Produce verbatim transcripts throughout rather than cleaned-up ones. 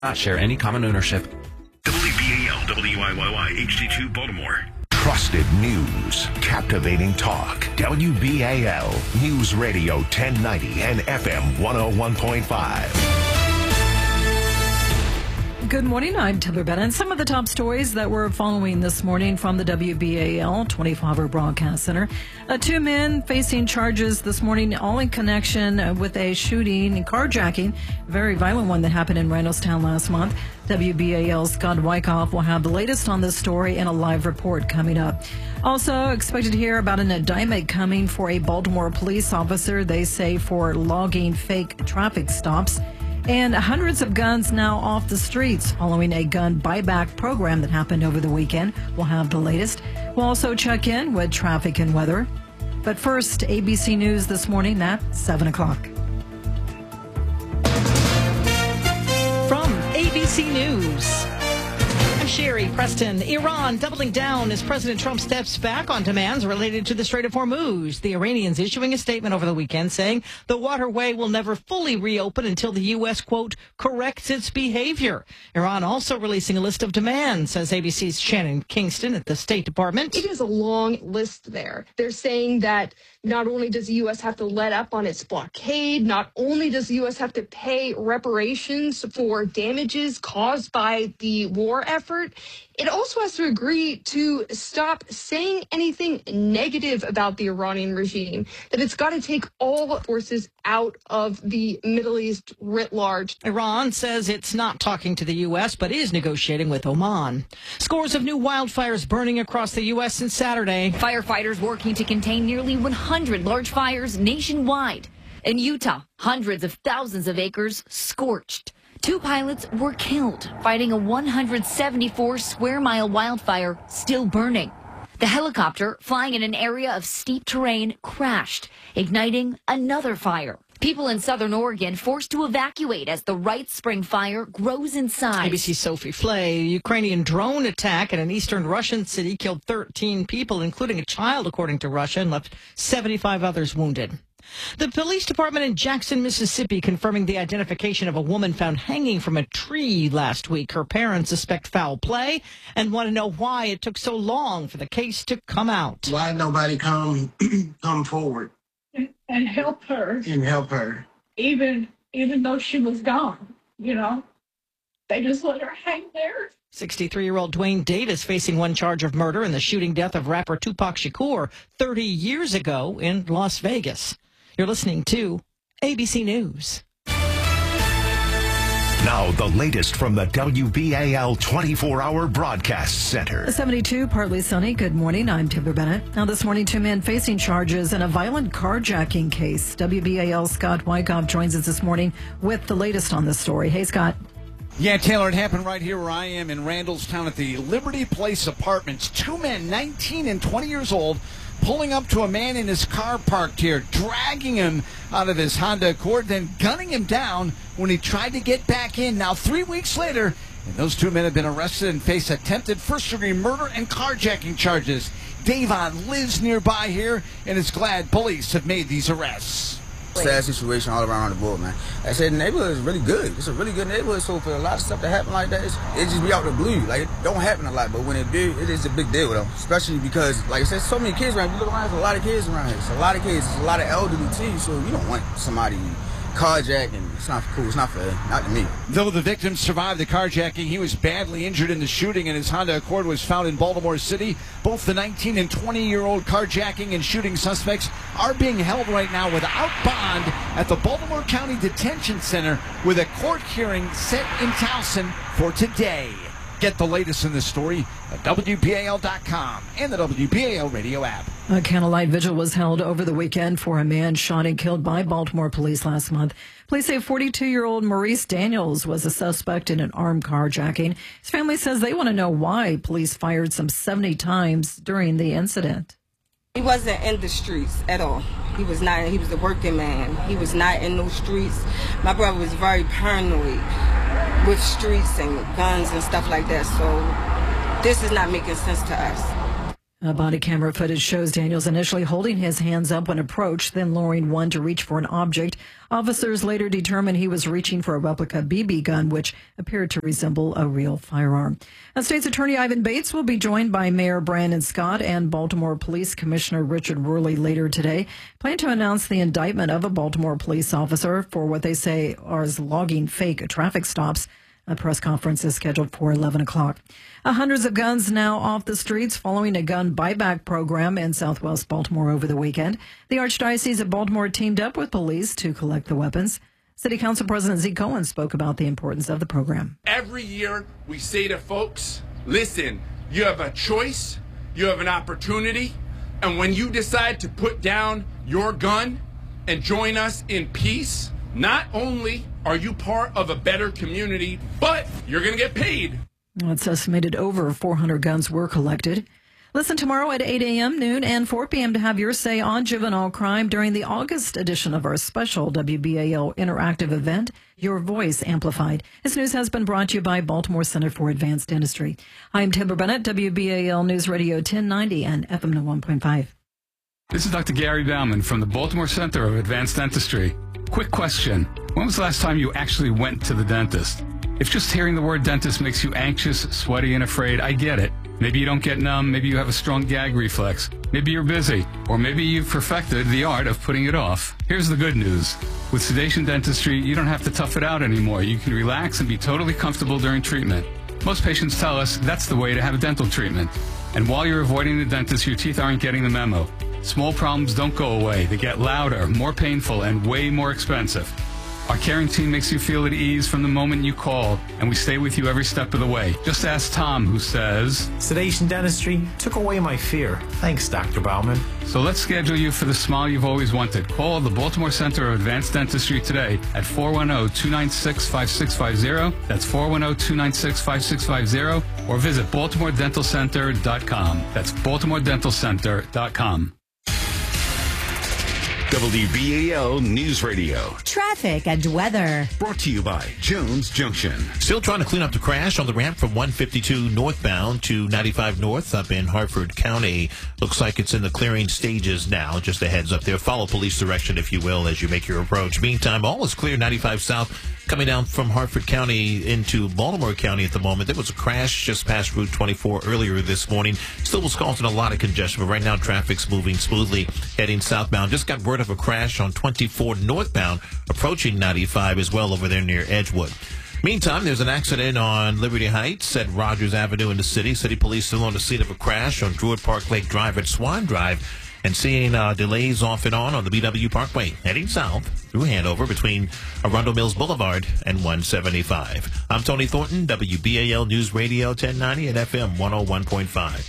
Not share any common ownership. W B A L, W I Y Y, H D two, Baltimore. Trusted news, captivating talk. W B A L News Radio ten ninety and F M one oh one point five. Good morning, I'm Taylor Bennett. And some of the top stories that we're following this morning from the W B A L twenty-four hour Broadcast Center. Uh, two men facing charges this morning, all in connection uh, with a shooting and carjacking, a very violent one that happened in Randallstown last month. W B A L's Scott Wyckoff will have the latest on this story and a live report coming up. Also expected to hear about an indictment coming for a Baltimore police officer, they say, for logging fake traffic stops. And hundreds of guns now off the streets following a gun buyback program that happened over the weekend. We'll have the latest. We'll also check in with traffic and weather. But first, A B C News this morning at seven o'clock. From A B C News, I'm Sherry Preston. Iran doubling down as President Trump steps back on demands related to the Strait of Hormuz. The Iranians issuing a statement over the weekend saying the waterway will never fully reopen until the U S, quote, corrects its behavior. Iran also releasing a list of demands, says A B C's Shannon Kingston at the State Department. It is a long list there. They're saying that not only does the U S have to let up on its blockade, not only does the U S have to pay reparations for damages caused by the war effort, it also has to agree to stop saying anything negative about the Iranian regime, that it's got to take all forces out of the Middle East writ large. Iran says it's not talking to the U S, but is negotiating with Oman. Scores of new wildfires burning across the U S since Saturday. Firefighters working to contain nearly one hundred large fires nationwide. In Utah, hundreds of thousands of acres scorched. Two pilots were killed fighting a one hundred seventy-four square mile wildfire still burning. The helicopter, flying in an area of steep terrain, crashed, igniting another fire. People in southern Oregon forced to evacuate as the Wright Spring fire grows in size. A B C's Sophie Flay. A Ukrainian drone attack in an eastern Russian city killed thirteen people, including a child, according to Russia, and left seventy-five others wounded. The police department in Jackson, Mississippi, confirming the identification of a woman found hanging from a tree last week. Her parents suspect foul play and want to know why it took so long for the case to come out. Why did nobody come come forward and, and help her? And help her, even even though she was gone. You know, they just let her hang there. sixty-three-year-old Dwayne Davis facing one charge of murder in the shooting death of rapper Tupac Shakur thirty years ago in Las Vegas. You're listening to A B C News. Now, the latest from the W B A L twenty-four hour Broadcast Center. seventy-two, partly sunny. Good morning. I'm Taylor Bennett. Now, this morning, two men facing charges in a violent carjacking case. W B A L Scott Wyckoff joins us this morning with the latest on this story. Hey, Scott. Yeah, Taylor, it happened right here where I am in Randallstown at the Liberty Place Apartments. Two men, nineteen and twenty years old, pulling up to a man in his car parked here, dragging him out of his Honda Accord, then gunning him down when he tried to get back in. Now, three weeks later, and those two men have been arrested and face attempted first-degree murder and carjacking charges. Davon lives nearby here and is glad police have made these arrests. Sad situation all around the board, man. I said the neighborhood is really good. It's a really good neighborhood, so for a lot of stuff to happen like that, it's, it just be out the blue. Like, it don't happen a lot, but when it do, it is a big deal, though. Especially because, like I said, so many kids around. You look around, there's a lot of kids around here. It's a lot of kids. It's a lot of elderly, too, so you don't want somebody carjacking. It's not cool. It's not fair. Not to me. Though the victim survived the carjacking, he was badly injured in the shooting, and his Honda Accord was found in Baltimore City. Both the nineteen and twenty-year-old carjacking and shooting suspects are being held right now without bond at the Baltimore County Detention Center with a court hearing set in Towson for today. Get the latest in this story at W B A L dot com and the W B A L radio app. A candlelight vigil was held over the weekend for a man shot and killed by Baltimore police last month. Police say forty-two-year-old Maurice Daniels was a suspect in an armed carjacking. His family says they want to know why police fired some seventy times during the incident. He wasn't in the streets at all. He was not. He was a working man. He was not in those streets. My brother was very paranoid with streets and guns and stuff like that. So this is not making sense to us. A body camera footage shows Daniels initially holding his hands up when approached, then lowering one to reach for an object. Officers later determined he was reaching for a replica B B gun, which appeared to resemble a real firearm. And State's Attorney Ivan Bates will be joined by Mayor Brandon Scott and Baltimore Police Commissioner Richard Worley later today. Plan to announce the indictment of a Baltimore police officer for what they say are logging fake traffic stops. A press conference is scheduled for eleven o'clock. Uh, hundreds of guns now off the streets following a gun buyback program in southwest Baltimore over the weekend. The Archdiocese of Baltimore teamed up with police to collect the weapons. City Council President Zeke Cohen spoke about the importance of the program. Every year we say to folks, listen, you have a choice, you have an opportunity, and when you decide to put down your gun and join us in peace, not only are you part of a better community, but you're going to get paid. Well, it's estimated over four hundred guns were collected. Listen tomorrow at eight a.m., noon, and four p.m. to have your say on juvenile crime during the August edition of our special W B A L interactive event, Your Voice Amplified. This news has been brought to you by Baltimore Center for Advanced Dentistry. I'm Timber Bennett, W B A L News Radio ten ninety and F M one point five. This is Doctor Gary Bauman from the Baltimore Center of Advanced Dentistry. Quick question. When was the last time you actually went to the dentist? If just hearing the word dentist makes you anxious, sweaty, and afraid, I get it. Maybe you don't get numb, maybe you have a strong gag reflex, maybe you're busy, or maybe you've perfected the art of putting it off. Here's the good news. With sedation dentistry, you don't have to tough it out anymore. You can relax and be totally comfortable during treatment. Most patients tell us that's the way to have a dental treatment. And while you're avoiding the dentist, your teeth aren't getting the memo. Small problems don't go away. They get louder, more painful, and way more expensive. Our caring team makes you feel at ease from the moment you call, and we stay with you every step of the way. Just ask Tom, who says, sedation dentistry took away my fear. Thanks, Doctor Bauman. So let's schedule you for the smile you've always wanted. Call the Baltimore Center of Advanced Dentistry today at four one zero, two nine six, five six five zero. That's four one zero, two nine six, five six five zero. Or visit baltimore dental center dot com. That's baltimore dental center dot com. W B A L News Radio. Traffic and weather. Brought to you by Jones Junction. Still trying to clean up the crash on the ramp from one fifty-two northbound to ninety-five north up in Harford County. Looks like it's in the clearing stages now. Just a heads up there. Follow police direction, if you will, as you make your approach. Meantime, all is clear. ninety-five south coming down from Harford County into Baltimore County at the moment. There was a crash just past Route twenty-four earlier this morning. Still was causing a lot of congestion, but right now traffic's moving smoothly heading southbound. Just got word of a crash on twenty-four northbound approaching ninety-five as well over there near Edgewood. Meantime, there's an accident on Liberty Heights at Rogers Avenue in the city. City police still on the scene of a crash on Druid Park Lake Drive at Swan Drive, and seeing uh, delays off and on on the B W Parkway heading south through Hanover between Arundel Mills Boulevard and one seventy-five. I'm Tony Thornton, W B A L News Radio ten ninety and F M one oh one point five.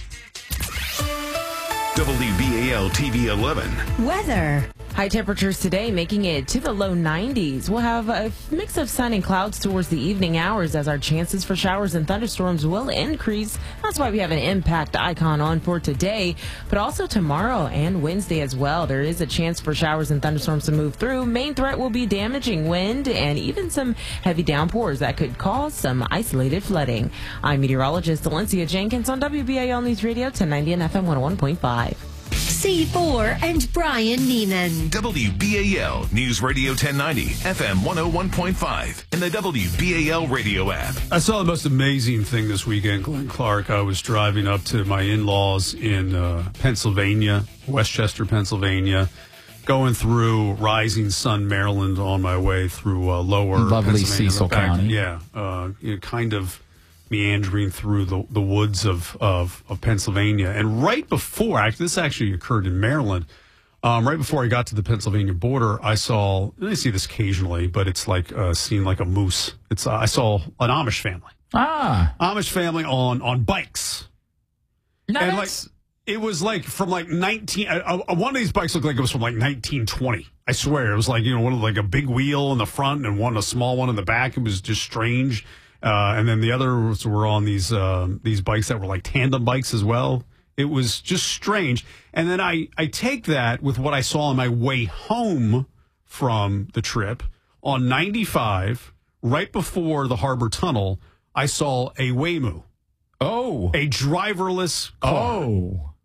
W B A L T V eleven. Weather. High temperatures today making it to the low nineties. We'll have a mix of sun and clouds towards the evening hours as our chances for showers and thunderstorms will increase. That's why we have an impact icon on for today, but also tomorrow and Wednesday as well. There is a chance for showers and thunderstorms to move through. Main threat will be damaging wind and even some heavy downpours that could cause some isolated flooding. I'm meteorologist Valencia Jenkins on W B A L News Radio ten ninety and F M one oh one point five. C four and Brian Neiman. W B A L News Radio ten ninety, F M one oh one point five, and the W B A L radio app. I saw the most amazing thing this weekend, Glenn Clark. I was driving up to my in-laws in uh, Pennsylvania, Westchester, Pennsylvania, going through Rising Sun, Maryland on my way through uh, lower lovely Cecil back, County. Yeah, uh, you know, kind of meandering through the, the woods of, of, of Pennsylvania. And right before, actually, this actually occurred in Maryland, um, right before I got to the Pennsylvania border, I saw, and I see this occasionally, but it's like uh, seeing like a moose. It's uh, I saw an Amish family. Ah. Amish family on, on bikes. Nice. And like, it was like from like nineteen, uh, uh, one of these bikes looked like it was from like nineteen twenty. I swear. It was like, you know, one of like a big wheel in the front and one, a small one in the back. It was just strange. Uh, and then the others were on these uh, these bikes that were like tandem bikes as well. It was just strange. And then I, I take that with what I saw on my way home from the trip on ninety-five, right before the Harbor Tunnel, I saw a Waymo. Oh. A driverless car. Oh.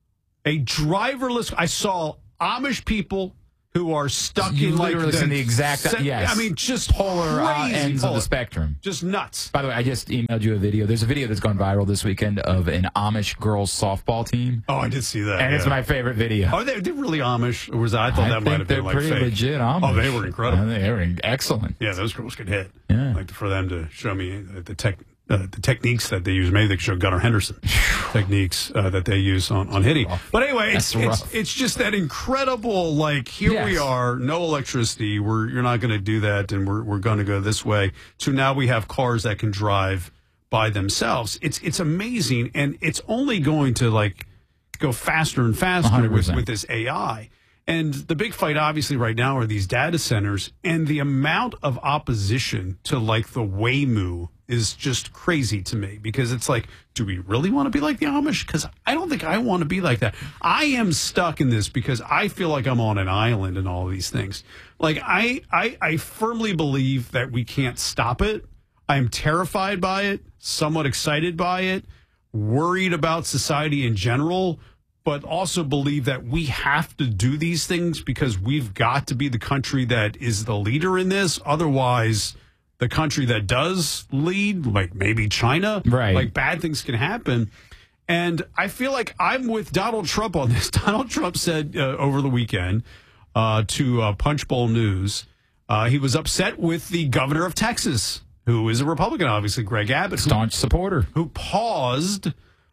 A driverless. I saw Amish people who are stuck You in like literally the seen the exact se- yes. I mean, just polar uh, crazy ends of polar. the spectrum. Just nuts. By the way, I just emailed you a video. There's a video that's gone viral this weekend of an Amish girls softball team. Oh, I did see that. And yeah. it's my favorite video. Are they, they really Amish? Or was that, I thought I that might think have they're been like pretty fake. legit Amish. Oh, they were incredible. Uh, they were excellent. Yeah, those girls could hit. Yeah. Like for them to show me uh, the tech, uh, the techniques that they use. Maybe they could show Gunnar Henderson techniques uh, that they use on, on hitting. But anyway, it's, That's it's it's just that incredible. Like here Yes. we are, no electricity. We're you're not going to do that, and we're we're going to go this way. So now we have cars that can drive by themselves. It's it's amazing, and it's only going to like go faster and faster one hundred with, percent. with this A I. And the big fight, obviously, right now are these data centers, and the amount of opposition to like the Waymo is just crazy to me because it's like, do we really want to be like the Amish? Because I don't think I want to be like that. I am stuck in this because I feel like I'm on an island and all these things. Like I, I, I firmly believe that we can't stop it. I'm terrified by it, somewhat excited by it, worried about society in general, but also believe that we have to do these things because we've got to be the country that is the leader in this. Otherwise, the country that does lead, like maybe China, right? Like bad things can happen. And I feel like I'm with Donald Trump on this. Donald Trump said uh, over the weekend uh, to uh, Punchbowl News, uh, he was upset with the governor of Texas, who is a Republican, obviously, Greg Abbott. Staunch who, supporter. Who paused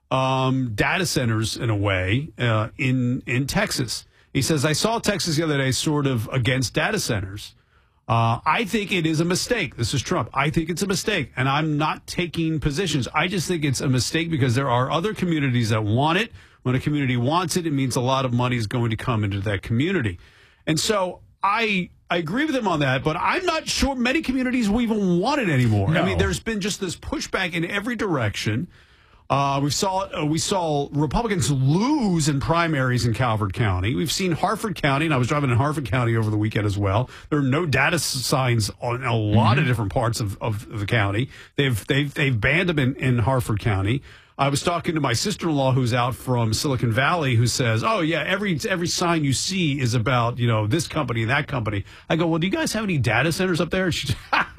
um, data centers in a way uh, in, in Texas. He says, I saw Texas the other day sort of against data centers. Uh, I think it is a mistake. This is Trump. I think it's a mistake, and I'm not taking positions. I just think it's a mistake because there are other communities that want it. When a community wants it, it means a lot of money is going to come into that community. And so I I agree with him on that, but I'm not sure many communities will even want it anymore. No. I mean, there's been just this pushback in every direction. Uh, we saw uh, we saw Republicans lose in primaries in Calvert County. We've seen Harford County, and I was driving in Harford County over the weekend as well. There are no data signs on a lot Mm-hmm. of different parts of, of the county. They've they've they've banned them in, in Harford County. I was talking to my sister-in-law who's out from Silicon Valley, who says, "Oh yeah, every every sign you see is about you know this company and that company." I go, "Well, do you guys have any data centers up there?" She,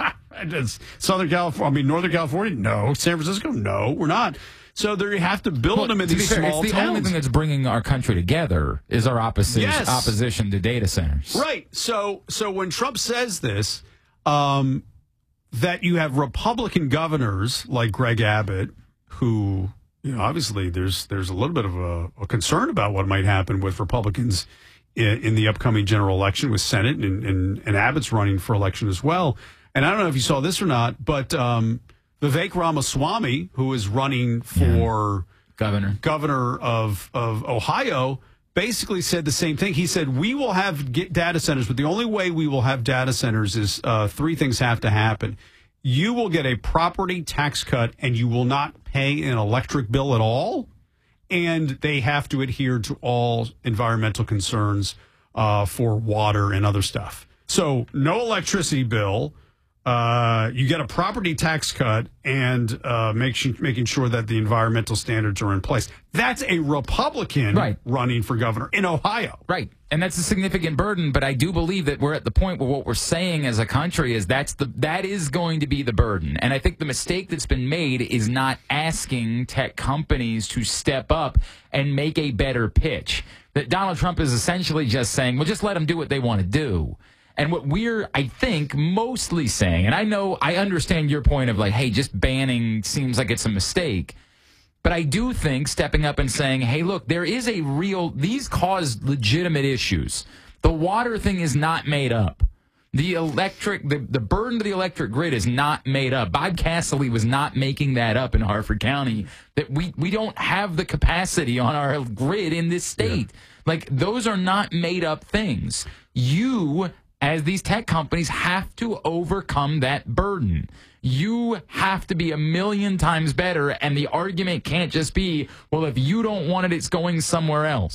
Does Southern California, I mean Northern California? No. San Francisco? No, we're not. So there you have to build Well, them in to these be fair, small it's the towns. only thing that's bringing our country together is our opposition Yes. opposition to data centers. Right. So so when Trump says this, um, that you have Republican governors like Greg Abbott, who you know obviously there's there's a little bit of a, a concern about what might happen with Republicans in, in the upcoming general election with Senate, and, and and Abbott's running for election as well. And I don't know if you saw this or not, but um, Vivek Ramaswamy, who is running for yeah. governor governor of of Ohio, basically said the same thing. He said, we will have get data centers, but the only way we will have data centers is uh, three things have to happen. You will get a property tax cut and you will not pay an electric bill at all. And they have to adhere to all environmental concerns uh, for water and other stuff. So no electricity bill. Uh, you get a property tax cut and uh, make sh- making sure that the environmental standards are in place. That's a Republican right. running for governor in Ohio. Right. And that's a significant burden, but I do believe that we're at the point where what we're saying as a country is that's the that is going to be the burden. And I think the mistake that's been made is not asking tech companies to step up and make a better pitch. That Donald Trump is essentially just saying, well, just let them do what they want to do. And what we're, I think, mostly saying, and I know, I understand your point of like, hey, just banning seems like it's a mistake. But I do think stepping up and saying, hey, look, there is a real, these cause legitimate issues. The water thing is not made up. The electric, the, the burden to the electric grid is not made up. Bob Castle was not making that up in Harford County, that we, we don't have the capacity on our grid in this state. Yeah. Like, those are not made up things. You, as these tech companies, have to overcome that burden. You have to be a million times better, and the argument can't just be, well, if you don't want it, it's going somewhere else.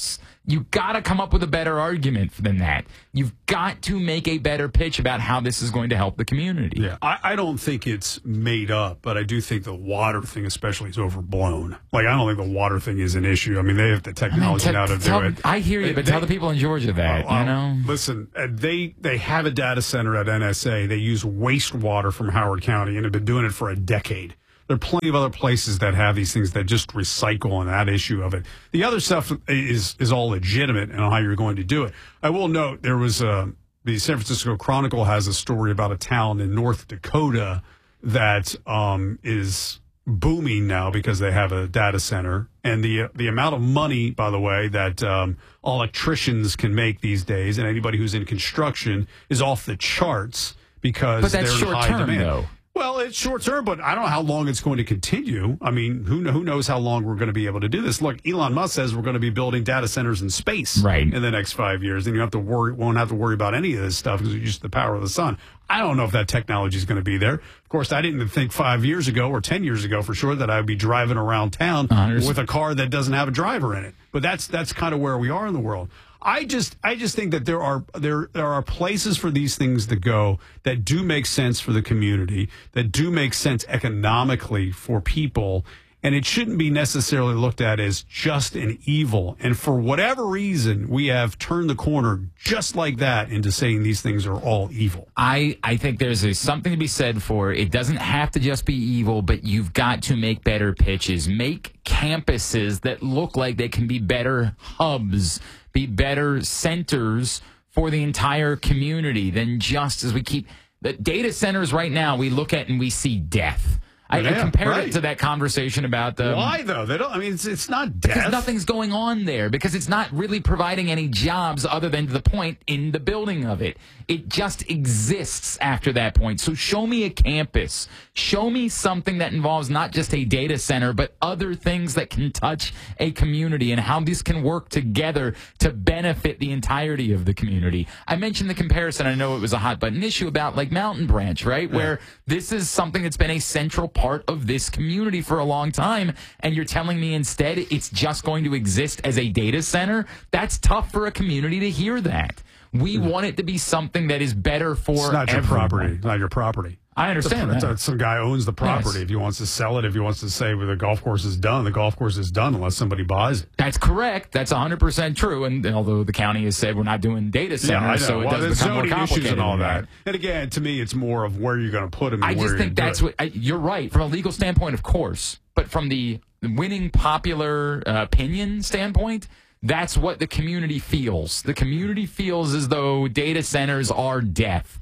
You got to come up with a better argument than that. You've got to make a better pitch about how this is going to help the community. Yeah, I, I don't think it's made up, but I do think the water thing especially is overblown. Like, I don't think the water thing is an issue. I mean, they have the technology I mean, now to tell, do it. I hear you, They- but they- tell the people in Georgia that, Well, you know? Listen, uh, they they have a data center at N S A. They use wastewater from Howard County and have been doing it for a decade. There are plenty of other places that have these things that just recycle on that issue of it. The other stuff is is all legitimate and how you're going to do it. I will note there was a, the San Francisco Chronicle has a story about a town in North Dakota that um, is booming now because they have a data center. And the the amount of money, by the way, that um, electricians can make these days and anybody who's in construction is off the charts because But that's they're in short high term, demand. though. Well, it's short term, but I don't know how long it's going to continue. I mean, who kn- who knows how long we're going to be able to do this? Look, Elon Musk says we're going to be building data centers in space right. in the next five years, and you have to worry, won't have to worry about any of this stuff because you use the power of the sun. I don't know if that technology is going to be there. Of course, I didn't think five years ago or ten years ago for sure that I would be driving around town with a car that doesn't have a driver in it. But that's that's kind of where we are in the world. I just I just think that there are there there are places for these things to go that do make sense for the community, that do make sense economically for people, and it shouldn't be necessarily looked at as just an evil. And for whatever reason, we have turned the corner just like that into saying these things are all evil. I, I think there's a, something to be said for it doesn't have to just be evil, but you've got to make better pitches. Make campuses that look like they can be better hubs, be better centers for the entire community than just as we keep the data centers right now we look at and we see death. I, I Yeah, compared right. it to that conversation about um, Why though? They don't. I mean, it's it's not death. because nothing's going on there, because it's not really providing any jobs other than to the point in the building of it. It just exists after that point. So show me a campus. Show me something that involves not just a data center, but other things that can touch a community and how these can work together to benefit the entirety of the community. I mentioned the comparison. I know it was a hot button issue about like Mountain Branch, right? Yeah. Where this is something that's been a central part of this community for a long time, and you're telling me instead it's just going to exist as a data center? That's tough for a community to hear that. We want it to be something that is better for It's not your everyone. property. It's not your property. I understand It's a- that. it's a- Some guy owns the property. Yes. If he wants to sell it, if he wants to say well, the golf course is done, the golf course is done unless somebody buys it. That's correct. That's one hundred percent true. And although the county has said we're not doing data centers, Yeah, I know. so it well, does there's become more zoning complicated issues and all than that. And again, to me, it's more of where you're going to put them. And I where just you're think gonna that's do it. what I, you're right from a legal standpoint, of course, but from the winning popular uh, opinion standpoint, that's what the community feels. The community feels as though data centers are death.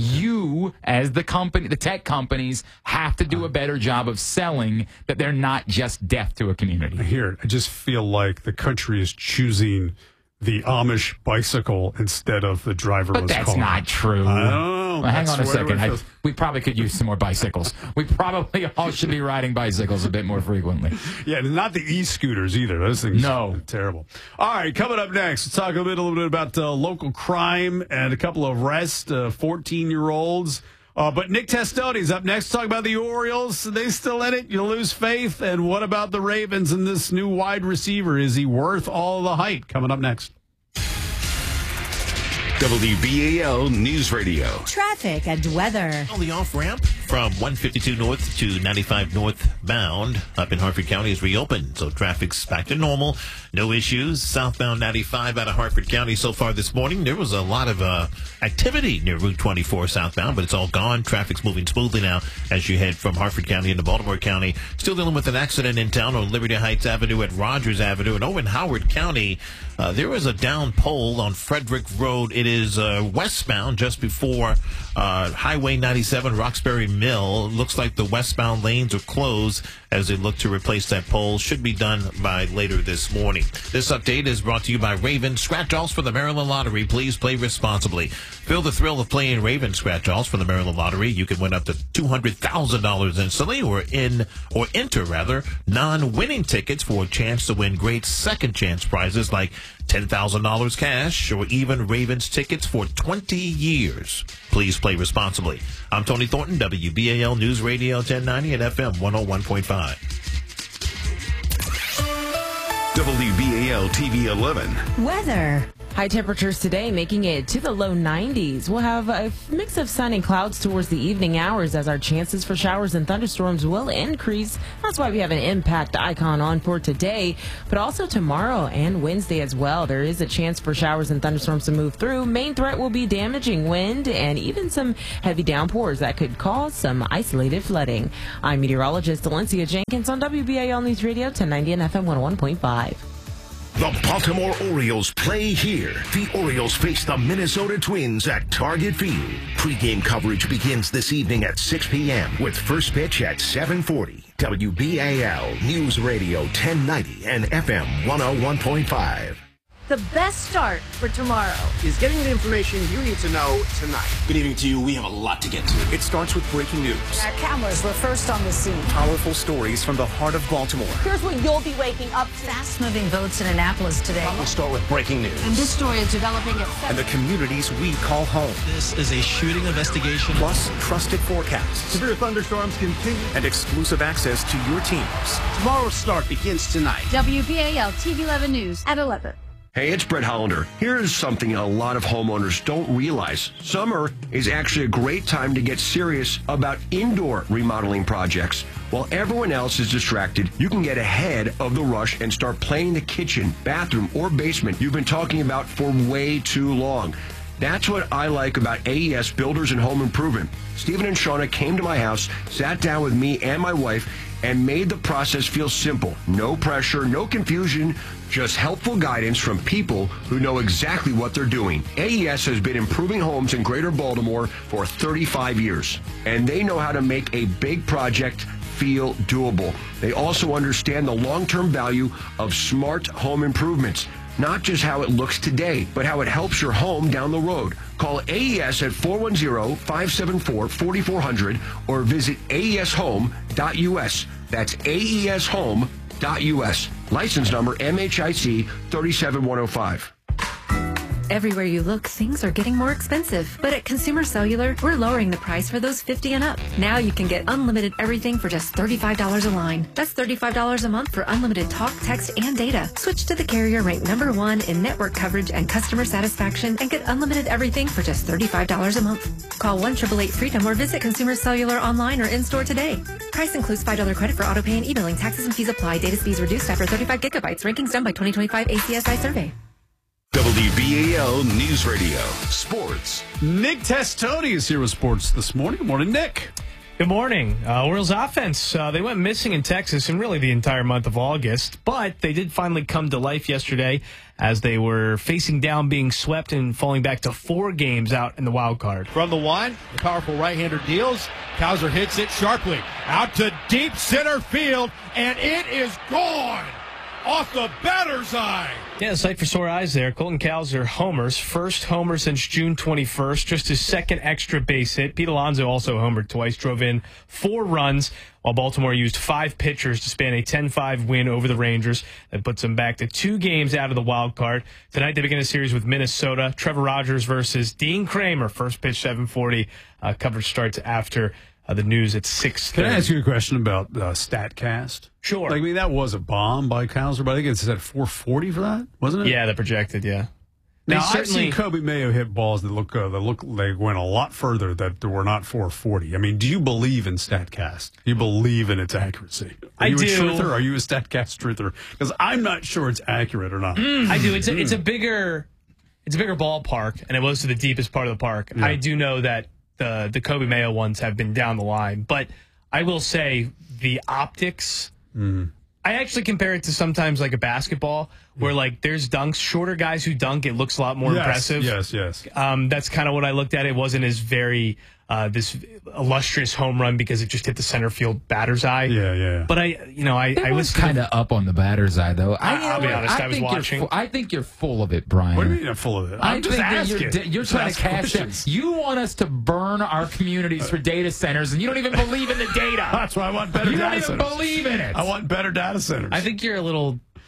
You, as the company, the tech companies, have to do a better job of selling that they're not just death to a community. I hear it. I just feel like the country is choosing the Amish bicycle instead of the driverless But that's car. not true. I don't know. Well, hang That's on a where second. it I, feels- we probably could use some more bicycles. We probably all should be riding bicycles a bit more frequently. Yeah, not the e-scooters either. Those things No. are terrible. All right, coming up next, let's talk a, bit, a little bit about uh, local crime and a couple of arrests, uh, fourteen-year-olds. Uh, but Nick Testoni's up next. Talk about the Orioles. Are they still in it? You lose faith. And what about the Ravens and this new wide receiver? Is he worth all the hype? Coming up next. W B A L News Radio. Traffic and weather. On the off-ramp from one fifty-two north to ninety-five northbound up in Hartford County is reopened, so traffic's back to normal. No issues. Southbound ninety-five out of Hartford County so far this morning. There was a lot of uh, activity near Route twenty-four southbound, but it's all gone. Traffic's moving smoothly now as you head from Hartford County into Baltimore County. Still dealing with an accident in town on Liberty Heights Avenue at Rogers Avenue. And over in Howard County, uh, there was a down pole on Frederick Road. It is uh, westbound just before uh, Highway ninety-seven, Roxbury Mill. Looks like the westbound lanes are closed as they look to replace that pole. Should be done by later this morning. This update is brought to you by Raven. Scratch-offs for the Maryland Lottery. Please play responsibly. Feel the thrill of playing Raven scratch-offs for the Maryland Lottery. You can win up to two hundred thousand dollars instantly or in or enter, rather, non-winning tickets for a chance to win great second-chance prizes like ten thousand dollars cash or even Ravens tickets for twenty years. Please play responsibly. I'm Tony Thornton, W B A L News Radio ten ninety and F M one oh one point five. W B A L T V eleven. Weather. High temperatures today making it to the low nineties. We'll have a mix of sun and clouds towards the evening hours as our chances for showers and thunderstorms will increase. That's why we have an impact icon on for today, but also tomorrow and Wednesday as well. There is a chance for showers and thunderstorms to move through. Main threat will be damaging wind and even some heavy downpours that could cause some isolated flooding. I'm meteorologist Valencia Jenkins on W B A L News Radio ten ninety and F M one oh one point five. The Baltimore Orioles play here. The Orioles face the Minnesota Twins at Target Field. Pre-game coverage begins this evening at six p.m. with first pitch at seven forty. W B A L News Radio ten ninety and F M one oh one point five. The best start for tomorrow is getting the information you need to know tonight. Good evening to you. We have a lot to get to. It starts with breaking news. Our cameras were first on the scene. Powerful stories from the heart of Baltimore. Here's what you'll be waking up to. Fast-moving votes in Annapolis today. We'll start with breaking news. And this story is developing at and the communities we call home. This is a shooting investigation. Plus, trusted forecasts. Severe thunderstorms continue. And exclusive access to your teams. Tomorrow's start begins tonight. W B A L T V eleven News at eleven. Hey, it's Brett Hollander. Here's something a lot of homeowners don't realize. Summer is actually a great time to get serious about indoor remodeling projects. While everyone else is distracted, you can get ahead of the rush and start planning the kitchen, bathroom, or basement you've been talking about for way too long. That's what I like about A E S Builders and Home Improvement. Stephen and Shauna came to my house, sat down with me and my wife, and made the process feel simple. No pressure, no confusion, just helpful guidance from people who know exactly what they're doing. A E S has been improving homes in Greater Baltimore for thirty-five years, and they know how to make a big project feel doable. They also understand the long-term value of smart home improvements. Not just how it looks today, but how it helps your home down the road. Call A E S at four one zero, five seven four, four four zero zero or visit A E S home dot U S. That's A E S home dot U S. License number M H I C three seven one zero five. Everywhere you look, things are getting more expensive. But at Consumer Cellular, we're lowering the price for those fifty and up. Now you can get unlimited everything for just thirty-five dollars a line. That's thirty-five dollars a month for unlimited talk, text, and data. Switch to the carrier ranked number one in network coverage and customer satisfaction and get unlimited everything for just thirty-five dollars a month. Call one eight eight eight freedom or visit Consumer Cellular online or in-store today. Price includes five dollars credit for auto pay and e-billing. Taxes and fees apply. Data speeds reduced after thirty-five gigabytes. Rankings done by twenty twenty-five A C S I survey. W B A L News Radio Sports. Nick Testoni is here with sports this morning. Good morning, Nick. Good morning. Uh, Orioles offense, uh, they went missing in Texas and really the entire month of August, but they did finally come to life yesterday as they were facing down, being swept, and falling back to four games out in the wild card. From the one, the powerful right-hander deals. Cowser hits it sharply out to deep center field, and it is gone off the batter's eye. Yeah, the sight for sore eyes there. Colton Cowser homers. First homer since June twenty-first. Just his second extra base hit. Pete Alonso also homered twice. Drove in four runs while Baltimore used five pitchers to span a ten five win over the Rangers. That puts them back to two games out of the wild card. Tonight they begin a series with Minnesota. Trevor Rogers versus Dean Kramer. First pitch seven forty. Uh, coverage starts after Uh, the news at six thirty. Can I ask you a question about uh, StatCast? Sure. Like, I mean, that was a bomb by Cowser, but I think it's at four forty for that, wasn't it? Yeah, the projected, yeah. Now, They I've seen Kobe Mayo hit balls that look uh, that look they went a lot further that were not four forty. I mean, do you believe in StatCast? Do you believe in its accuracy? Are I you do. a truther? Are you a StatCast truther? Because I'm not sure it's accurate or not. Mm, I do. It's a, it's a bigger it's a bigger ballpark, and it was to the deepest part of the park. Yeah. I do know that the the Kobe Mayo ones have been down the line, but I will say the optics. Mm. I actually compare it to sometimes like a basketball where like there's dunks, shorter guys who dunk, it looks a lot more Yes, impressive. yes, yes. Um, that's kind of what I looked at. It wasn't as very uh, this illustrious home run because it just hit the center field batter's eye. Yeah, yeah. But I, you know, I, It I was was kind of up on the batter's eye, though. I, I- I'll be honest, I was think watching. You're fu- I think you're full of it, Brian. What do you mean I'm full of it? I I'm just think that you're, asking. da- you're Just trying ask to cash questions. in. You want us to burn our communities for data centers, and you don't even believe in the data. That's why I want better You data don't even centers. believe in it. I want better data centers. I think you're a little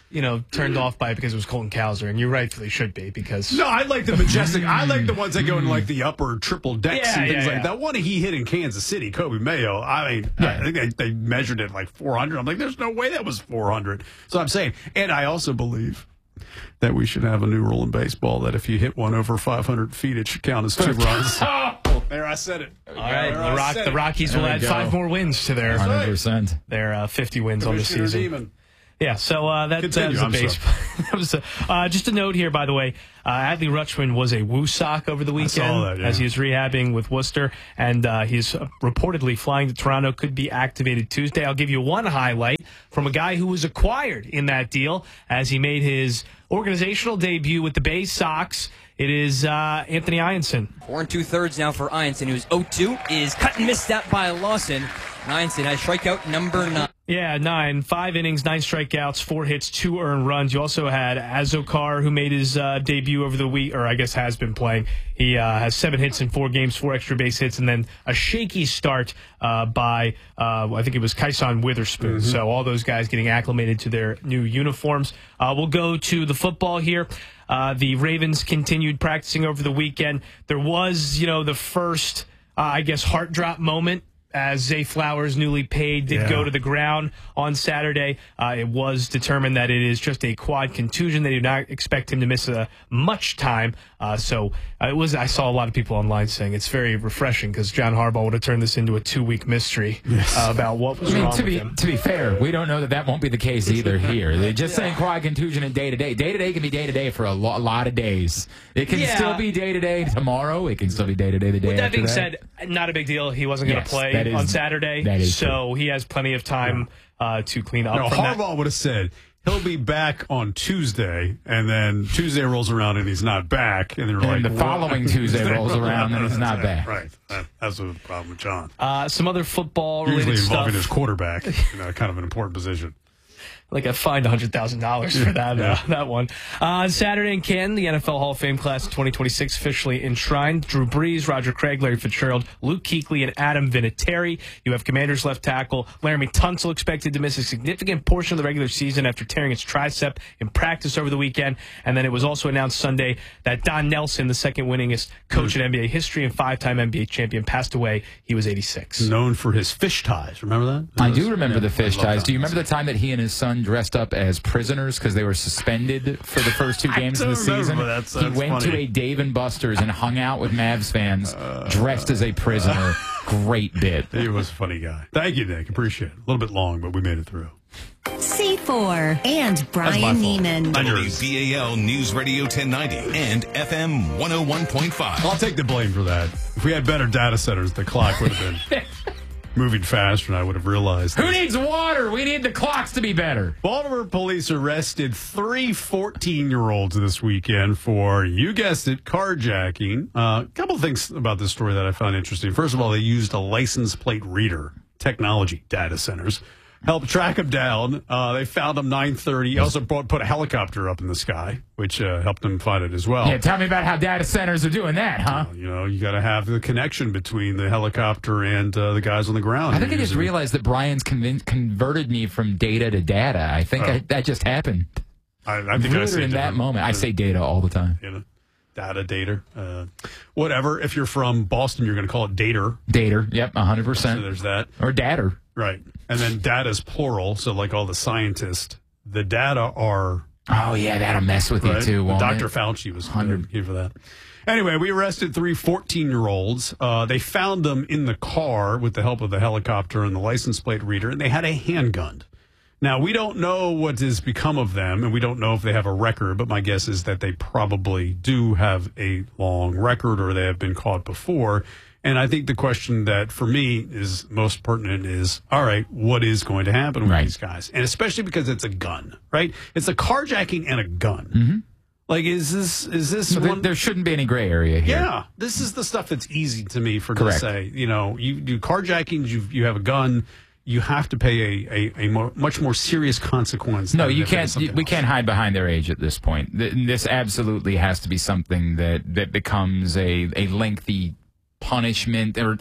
you know, turned off by it because it was Colton Cowser, and you rightfully should be because. No, I like the majestic. I like the ones that go in like the upper triple decks Yeah, and things yeah, like yeah. that. One he hit in Kansas City, Kobe Mayo. I mean, I think they, they measured it like four hundred. I'm like, there's no way that was four hundred. So I'm saying, and I also believe that we should have a new rule in baseball that if you hit one over five hundred feet, it should count as two runs. There, I said it. All right, There, the, I Rock, said the it. Rockies There will we add go. five more wins to their one hundred percent. their uh, fifty wins on the Commissioner season. Demon. Yeah, so uh, that, that Continue, was a I'm baseball. that was a, uh, just a note here, by the way. Uh, Adley Rutschman was a Woosok over the weekend saw that, yeah. as he was rehabbing with Worcester, and uh, he's reportedly flying to Toronto. Could be activated Tuesday. I'll give you one highlight from a guy who was acquired in that deal as he made his organizational debut with the Bay Sox. It is uh, Anthony Ianson. Four and two thirds now for Ianson, who's oh two, is cut and missed out by Lawson. And Ianson has strikeout number nine. Yeah, nine. Five innings, nine strikeouts, four hits, two earned runs. You also had Azokar, who made his uh, debut over the week, or I guess has been playing. He uh, has seven hits in four games, four extra base hits, and then a shaky start uh, by, uh, I think it was Kyson Witherspoon. Mm-hmm. So all those guys getting acclimated to their new uniforms. Uh, we'll go to the football here. Uh, the Ravens continued practicing over the weekend. There was, you know, the first, uh, I guess, heart drop moment as Zay Flowers, newly paid, did Yeah. go to the ground on Saturday. Uh, it was determined that it is just a quad contusion. They do not expect him to miss uh, much time. Uh, so uh, it was. I saw a lot of people online saying it's very refreshing because John Harbaugh would have turned this into a two-week mystery uh, about what was I mean, wrong to with be him. to be fair, we don't know that that won't be the case either here. They're just saying quad contusion and day to day. Day to day can be day to day for a, lo- a lot of days. It can Yeah. still be day to day tomorrow. It can still be day to day the day With that after being that. said, not a big deal. He wasn't going to Yes, play that is- on Saturday, that is so he has plenty of time uh, to clean up No, from that. Harbaugh would have said he'll be back on Tuesday, and then Tuesday rolls around and he's not back, and they're And like, the "What?" following Tuesday rolls around and he's not back. Right, that, that's the problem with John. Uh, some other football-related Usually involving stuff. his quarterback, you know, kind of an important position. Like I fined one hundred thousand dollars for that Yeah. uh, that one. Uh, on Saturday in Canton, the N F L Hall of Fame class of twenty twenty-six officially enshrined. Drew Brees, Roger Craig, Larry Fitzgerald, Luke Kuechly, and Adam Vinatieri. You have Commanders left tackle Laramie Tunsil expected to miss a significant portion of the regular season after tearing his tricep in practice over the weekend. And then it was also announced Sunday that Don Nelson, the second winningest coach in N B A history and five-time N B A champion, passed away. He was eighty-six. Known for his fish ties. Remember that? I do remember Yeah, the fish I love ties. that. Do you remember the time that he and his son dressed up as prisoners because they were suspended for the first two I games of don't the remember, season? but that's- he that's went to funny. a Dave and Buster's and hung out with Mavs fans dressed as a prisoner. Great bit. He was a funny guy. Thank you, Nick. Appreciate it. A little bit long, but we made it through. C four and my Brian fault. Neiman. W B A L News Radio ten ninety and F M one oh one point five. I'll take the blame for that. If we had better data centers, the clock would have been moving faster, and I would have realized. Who that. needs water? We need the clocks to be better. Baltimore police arrested three fourteen-year-olds this weekend for, you guessed it, carjacking. A uh, couple things about this story that I found interesting. First of all, they used a license plate reader technology data centers. Helped track them down. Uh, they found them nine thirty. Also brought, put a helicopter up in the sky, which uh, helped them find it as well. Yeah, tell me about how data centers are doing that, huh? You know, you got to have the connection between the helicopter and uh, the guys on the ground. I think I You're just using- realized that Brian's convin- converted me from data to data. I think Oh. I, that just happened. I, I think I Literally say in that different- moment. I say data all the time. You know, data, data, uh, whatever. If you're from Boston, you're going to call it dater. Dater, yep, one hundred percent. So there's that. Or datter. Right. And then data's plural. So like all the scientists, the data are. Oh, yeah, that'll mess with right? you too, won't Doctor it? Fauci was one hundred for that. Anyway, we arrested three fourteen-year-olds. Uh, they found them in the car with the help of the helicopter and the license plate reader, and they had a handgun. Now, we don't know what has become of them, and we don't know if they have a record, but my guess is that they probably do have a long record or they have been caught before. And I think the question that, for me, is most pertinent is, all right, what is going to happen with Right. these guys? And especially because it's a gun, right? It's a carjacking and a gun. Mm-hmm. Like, is this is this So there, one? there shouldn't be any gray area here. Yeah, this is the stuff that's easy to me for Correct. to say. You know, you do carjackings, you you have a gun, you have to pay a a, a more, much more serious consequence. No, than you if it is can't. something You, we else. can't hide behind their age at this point. Th- This absolutely has to be something that, that becomes a, a lengthy punishment, or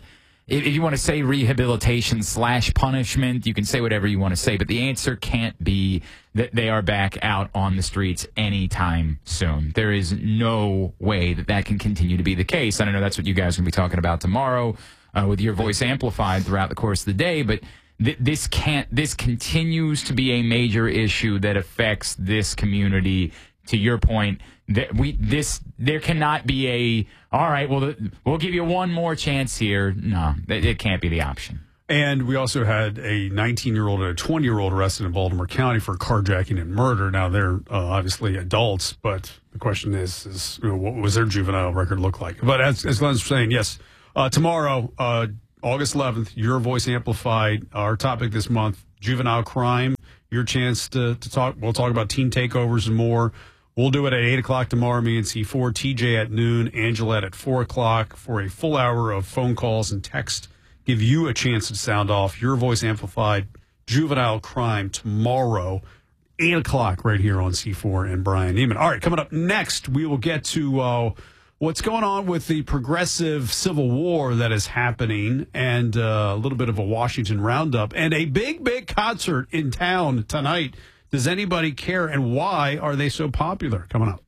if, if you want to say rehabilitation slash punishment, you can say whatever you want to say, but the answer can't be that they are back out on the streets anytime soon. There is no way that that can continue to be the case. And I know that's what you guys are going to be talking about tomorrow uh, with your voice amplified throughout the course of the day, but th- this can't, this continues to be a major issue that affects this community. To your point, that we this there cannot be a all right. Well, the, we'll give you one more chance here. No, it, it can't be the option. And we also had a nineteen-year-old and a twenty-year-old arrested in Baltimore County for carjacking and murder. Now they're uh, obviously adults, but the question is, is you know, what was their juvenile record look like? But as as Glenn's saying, yes, uh, tomorrow, uh, August eleventh, Your Voice Amplified. Our topic this month: juvenile crime. Your chance to to talk. We'll talk about teen takeovers and more. We'll do it at eight o'clock tomorrow, me and C four, T J at noon, Angelette at four o'clock for a full hour of phone calls and text. Give you a chance to sound off. Your Voice Amplified, juvenile crime tomorrow, eight o'clock right here on C four and Brian Neiman. All right, coming up next, we will get to uh, what's going on with the progressive civil war that is happening and uh, a little bit of a Washington roundup and a big, big concert in town tonight. Does anybody care, and why are they so popular? Coming up.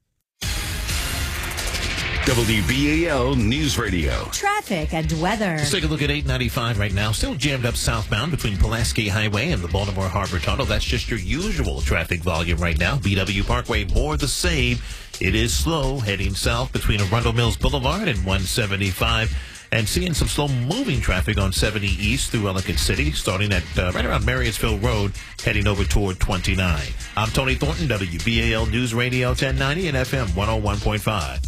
W B A L News Radio. Traffic and weather. Let's take a look at eight ninety-five right now. Still jammed up southbound between Pulaski Highway and the Baltimore Harbor Tunnel. That's just your usual traffic volume right now. B W Parkway, more the same. It is slow heading south between Arundel Mills Boulevard and one seventy-five. And seeing some slow-moving traffic on seventy East through Ellicott City, starting at uh, right around Marriottsville Road, heading over toward twenty-nine. I'm Tony Thornton, W B A L News Radio ten ninety and F M one oh one point five.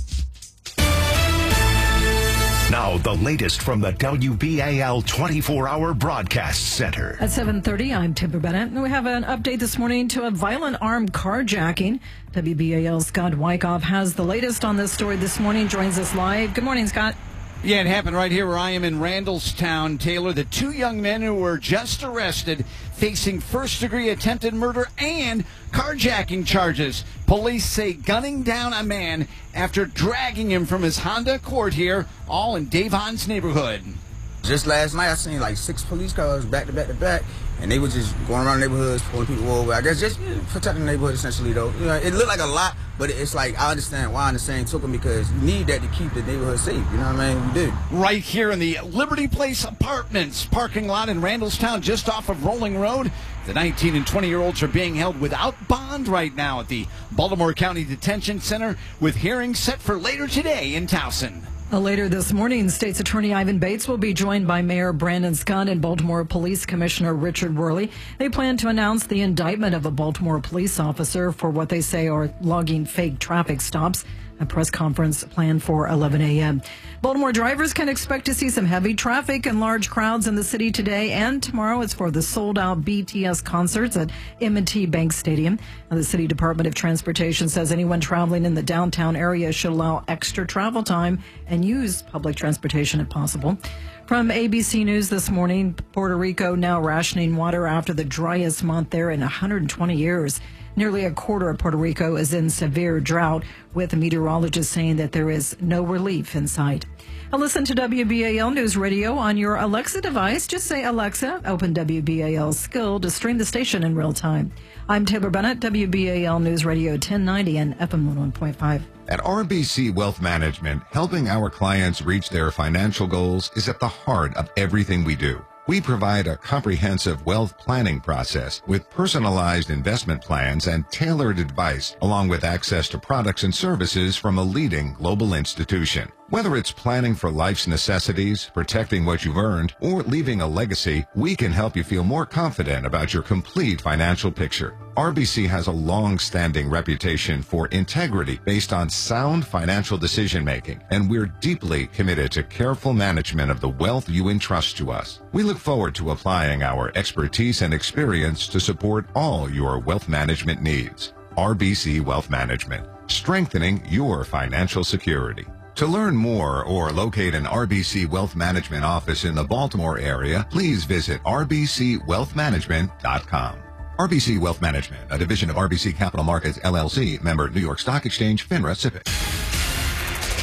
Now, the latest from the W B A L twenty-four hour Broadcast Center. At seven thirty, I'm Timber Bennett, and we have an update this morning to a violent armed carjacking. W B A L's Scott Wyckoff has the latest on this story this morning, joins us live. Good morning, Scott. Yeah, it happened right here where I am in Randallstown, Taylor. The two young men who were just arrested facing first-degree attempted murder and carjacking charges. Police say gunning down a man after dragging him from his Honda Accord here, all in Davon's neighborhood. Just last night, I seen like six police cars back to back to back, and they were just going around neighborhoods, pulling people over. I guess just you know, protecting the neighborhood, essentially, though. You know, it looked like a lot, but it's like I understand why in the same token, because you need that to keep the neighborhood safe. You know what I mean? We do. Right here in the Liberty Place Apartments parking lot in Randallstown, just off of Rolling Road. The nineteen and twenty-year-olds are being held without bond right now at the Baltimore County Detention Center, with hearings set for later today in Towson. Uh, later this morning, State's Attorney Ivan Bates will be joined by Mayor Brandon Scott and Baltimore Police Commissioner Richard Worley. They plan to announce the indictment of a Baltimore police officer for what they say are logging fake traffic stops. A press conference planned for eleven a.m. Baltimore drivers can expect to see some heavy traffic and large crowds in the city today and tomorrow. It's for the sold-out B T S concerts at M and T Bank Stadium. Now, the City Department of Transportation says anyone traveling in the downtown area should allow extra travel time and use public transportation if possible. From A B C News this morning, Puerto Rico now rationing water after the driest month there in one hundred twenty years. Nearly a quarter of Puerto Rico is in severe drought, with meteorologists saying that there is no relief in sight. Now listen to W B A L News Radio on your Alexa device. Just say, Alexa, open W B A L skill to stream the station in real time. I'm Taylor Bennett, W B A L News Radio ten ninety and F M one oh one point five. At R B C Wealth Management, helping our clients reach their financial goals is at the heart of everything we do. We provide a comprehensive wealth planning process with personalized investment plans and tailored advice, along with access to products and services from a leading global institution. Whether it's planning for life's necessities, protecting what you've earned, or leaving a legacy, we can help you feel more confident about your complete financial picture. R B C has a long-standing reputation for integrity based on sound financial decision-making, and we're deeply committed to careful management of the wealth you entrust to us. We look forward to applying our expertise and experience to support all your wealth management needs. R B C Wealth Management, strengthening your financial security. To learn more or locate an R B C Wealth Management office in the Baltimore area, please visit r b c wealth management dot com. R B C Wealth Management, a division of R B C Capital Markets, L L C, member New York Stock Exchange, FINRA, SIPC.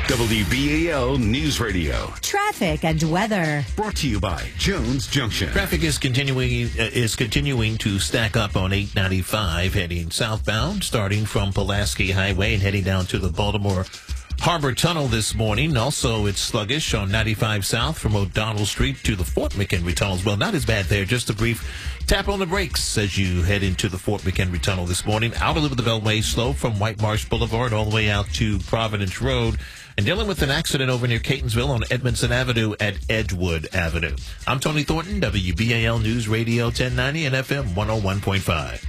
W B A L News Radio. Traffic and weather. Brought to you by Jones Junction. Traffic is continuing uh, is continuing to stack up on eight ninety-five heading southbound, starting from Pulaski Highway and heading down to the Baltimore Harbor Tunnel this morning. Also, it's sluggish on ninety-five south from O'Donnell Street to the Fort McHenry Tunnel as well. Not as bad there. Just a brief tap on the brakes as you head into the Fort McHenry Tunnel this morning. Out of the Beltway, slow from White Marsh Boulevard all the way out to Providence Road. And dealing with an accident over near Catonsville on Edmondson Avenue at Edgewood Avenue. I'm Tony Thornton, W B A L News Radio ten ninety and F M one oh one point five.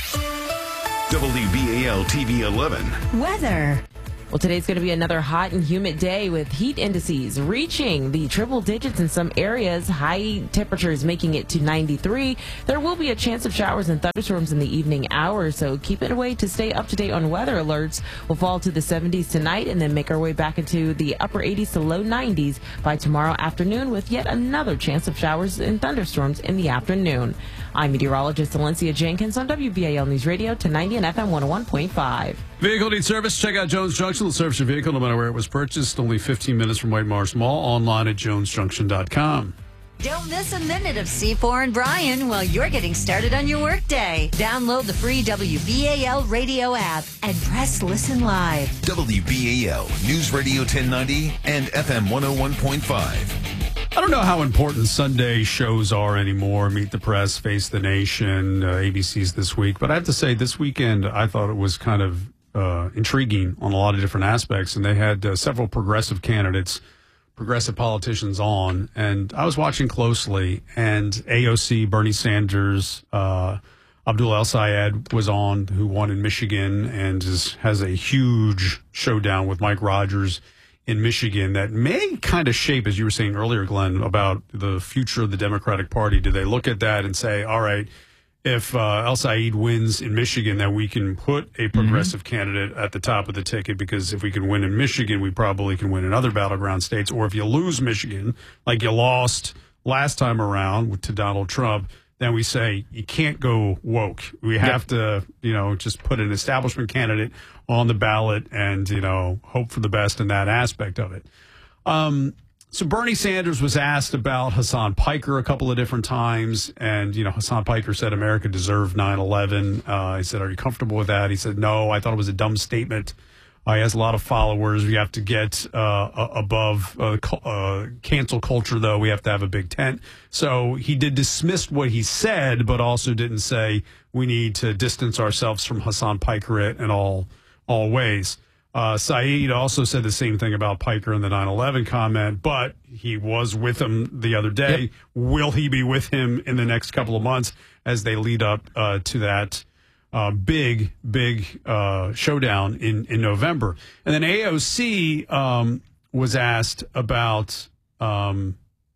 W B A L T V eleven. Weather. Well, today's going to be another hot and humid day with heat indices reaching the triple digits in some areas. High temperatures making it to ninety-three. There will be a chance of showers and thunderstorms in the evening hours, so keep it away to stay up to date on weather alerts. We'll fall to the seventies tonight and then make our way back into the upper eighties to low nineties by tomorrow afternoon with yet another chance of showers and thunderstorms in the afternoon. I'm meteorologist Valencia Jenkins on W B A L News Radio ten ninety and F M one oh one point five. Vehicle needs service? Check out Jones Junction. They'll service your vehicle no matter where it was purchased. Only fifteen minutes from White Marsh Mall. Online at jones junction dot com. Don't miss a minute of C four and Brian while you're getting started on your workday. Download the free W B A L radio app and press listen live. W B A L News Radio ten ninety and F M one oh one point five. I don't know how important Sunday shows are anymore. Meet the Press, Face the Nation, uh, A B C's This Week. But I have to say, this weekend, I thought it was kind of uh, intriguing on a lot of different aspects. And they had uh, several progressive candidates, progressive politicians on. And I was watching closely. And A O C, Bernie Sanders, uh, Abdul El Sayed was on, who won in Michigan and is, has a huge showdown with Mike Rogers in Michigan that may kind of shape, as you were saying earlier, Glenn, about the future of the Democratic Party. Do they look at that and say, all right, if uh, El Sayed wins in Michigan, that we can put a progressive mm-hmm. candidate at the top of the ticket, because if we can win in Michigan, we probably can win in other battleground states. Or if you lose Michigan, like you lost last time around to Donald Trump, then we say you can't go woke. We have yep. to, you know, just put an establishment candidate on the ballot and, you know, hope for the best in that aspect of it. Um, so Bernie Sanders was asked about Hassan Piker a couple of different times. And, you know, Hassan Piker said America deserved nine eleven. Uh, he said, are you comfortable with that? He said, no, I thought it was a dumb statement. Uh, he has a lot of followers. We have to get uh, above uh, uh, cancel culture, though. We have to have a big tent. So he did dismiss what he said, but also didn't say we need to distance ourselves from Hassan Piker in all all ways. Uh, Saeed also said the same thing about Piker in the nine eleven comment, but he was with him the other day. Yep. Will he be with him in the next couple of months as they lead up uh, to that Uh, big, big uh, showdown in, in November? And then A O C um, was asked about um,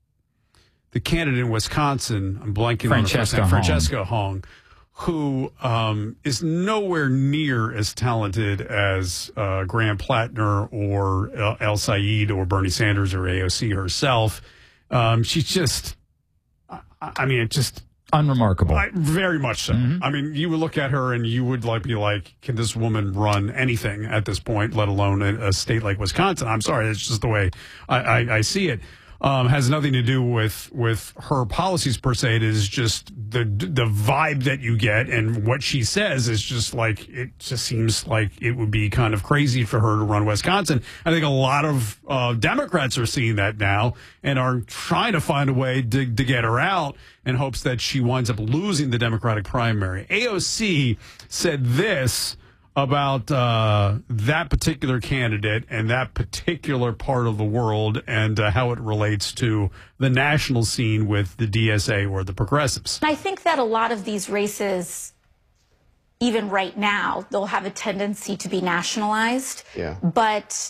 the candidate in Wisconsin. I'm blanking on the first name, Francesca Hong, who um, is nowhere near as talented as uh, Graham Plattner or uh, El Sayed or Bernie Sanders or A O C herself. Um, she's just, I, I mean, it just... unremarkable. I, very much so. Mm-hmm. I mean, you would look at her and you would like be like, can this woman run anything at this point, let alone a, a state like Wisconsin? I'm sorry, it's just the way I, I, I see it. Um, has nothing to do with with her policies per se. It is just the the vibe that you get, and what she says is just like, it just seems like it would be kind of crazy for her to run Wisconsin. I think a lot of uh, Democrats are seeing that now and are trying to find a way to, to get her out in hopes that she winds up losing the Democratic primary. A O C said this about uh, that particular candidate and that particular part of the world, and uh, how it relates to the national scene with the D S A or the progressives. I think that a lot of these races, even right now, they'll have a tendency to be nationalized. Yeah. But